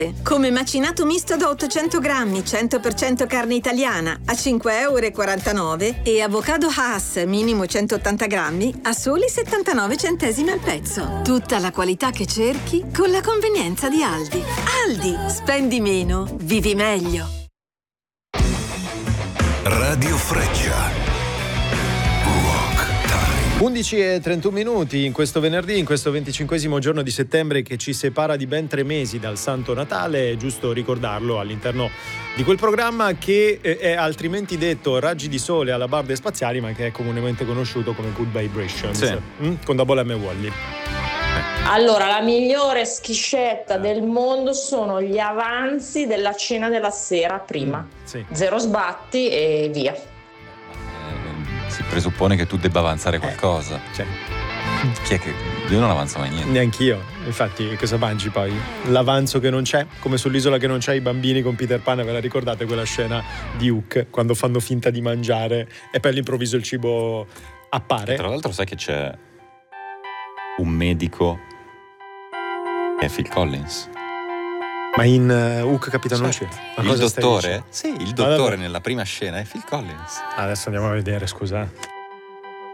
Come macinato misto da 800 grammi, 100% carne italiana a 5,49 € e avocado Hass minimo 180 grammi a soli 79 centesimi al pezzo. Tutta la qualità che cerchi con la convenienza di Aldi. Aldi, spendi meno, vivi meglio. Radio Freccia. 11:31 in questo venerdì, in questo 25esimo giorno di settembre che ci separa di ben 3 mesi dal Santo Natale. È giusto ricordarlo all'interno di quel programma che è altrimenti detto Raggi di Sole alla Barde Spaziali, ma che è comunemente conosciuto come Good Vibrations, sì. Con Double M. Wally. Allora, la migliore schiscetta del mondo sono gli avanzi della cena della sera prima. Sì. 0 sbatti e via. Si presuppone che tu debba avanzare qualcosa. Cioè. Chi è che... Io non avanzo mai niente. Neanch'io. Infatti, cosa mangi poi? L'avanzo che non c'è? Come sull'isola che non c'è, i bambini con Peter Pan. Ve la ricordate quella scena di Hook quando fanno finta di mangiare e poi all'improvviso il cibo appare? E tra l'altro sai che c'è un medico che è Phil Collins. Ma in Hook Capitano non c'è. Il dottore? Sì, il dottore nella prima scena è Phil Collins. Adesso andiamo a vedere, scusa.